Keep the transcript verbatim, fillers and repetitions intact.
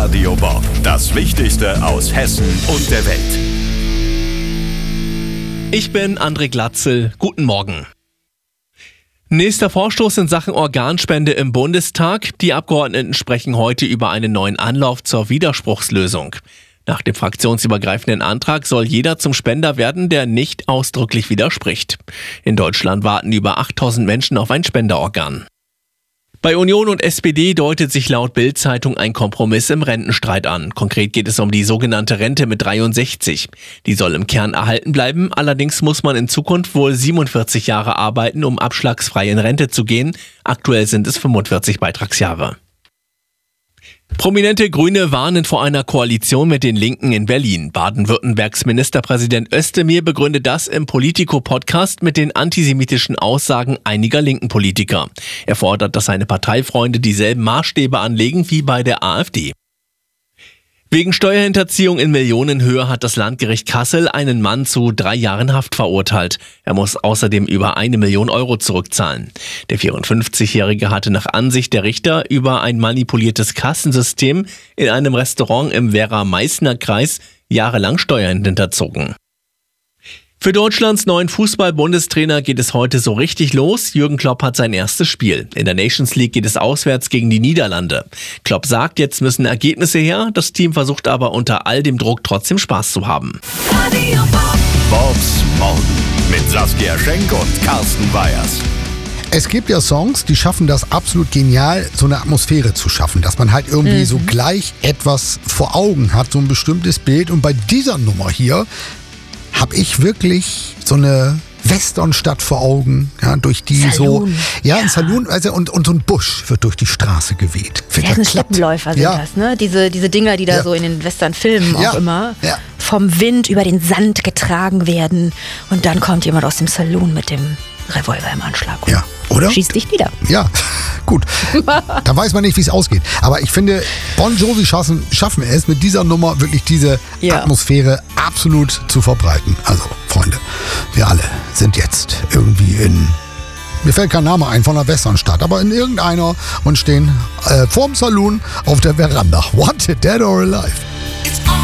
Radio Bob. Das Wichtigste aus Hessen und der Welt. Ich bin André Glatzel. Guten Morgen. Nächster Vorstoß in Sachen Organspende im Bundestag. Die Abgeordneten sprechen heute über einen neuen Anlauf zur Widerspruchslösung. Nach dem fraktionsübergreifenden Antrag soll jeder zum Spender werden, der nicht ausdrücklich widerspricht. In Deutschland warten über achttausend Menschen auf ein Spenderorgan. Bei Union und S P D deutet sich laut Bild-Zeitung ein Kompromiss im Rentenstreit an. Konkret geht es um die sogenannte Rente mit dreiundsechzig. Die soll im Kern erhalten bleiben, allerdings muss man in Zukunft wohl siebenundvierzig Jahre arbeiten, um abschlagsfrei in Rente zu gehen. Aktuell sind es fünfundvierzig Beitragsjahre. Prominente Grüne warnen vor einer Koalition mit den Linken in Berlin. Baden-Württembergs Ministerpräsident Özdemir begründet das im Politico-Podcast mit den antisemitischen Aussagen einiger linken Politiker. Er fordert, dass seine Parteifreunde dieselben Maßstäbe anlegen wie bei der AfD. Wegen Steuerhinterziehung in Millionenhöhe hat das Landgericht Kassel einen Mann zu drei Jahren Haft verurteilt. Er muss außerdem über eine Million Euro zurückzahlen. Der vierundfünfzigjährige hatte nach Ansicht der Richter über ein manipuliertes Kassensystem in einem Restaurant im Werra-Meißner-Kreis jahrelang Steuern hinterzogen. Für Deutschlands neuen Fußball-Bundestrainer geht es heute so richtig los. Jürgen Klopp hat sein erstes Spiel. In der Nations League geht es auswärts gegen die Niederlande. Klopp sagt, jetzt müssen Ergebnisse her. Das Team versucht aber unter all dem Druck trotzdem Spaß zu haben. Bobs Morgen mit Saskia Schenk und Carsten Weyers. Es gibt ja Songs, die schaffen das absolut genial, so eine Atmosphäre zu schaffen, dass man halt irgendwie mhm. so gleich etwas vor Augen hat, so ein bestimmtes Bild. Und bei dieser Nummer hier habe ich wirklich so eine Westernstadt vor Augen, ja, durch die Saloon. so, ja, ein Saloon, also, und, und so ein Busch wird durch die Straße geweht. Ja, das sind Steppenläufer sind ja. das, ne? Diese, diese Dinger, die da ja. so in den Western-Filmen ja. auch immer ja. vom Wind über den Sand getragen werden und dann kommt jemand aus dem Saloon mit dem Revolver im Anschlag. Ja, oder? Schießt dich nieder. Ja, gut. Da weiß man nicht, wie es ausgeht. Aber ich finde, Bon Jovi schaffen, schaffen es, mit dieser Nummer wirklich diese ja. Atmosphäre absolut zu verbreiten. Also, Freunde, wir alle sind jetzt irgendwie in, mir fällt kein Name ein, von einer Westernstadt, aber in irgendeiner und stehen äh, vorm Saloon auf der Veranda. Wanted, dead or alive.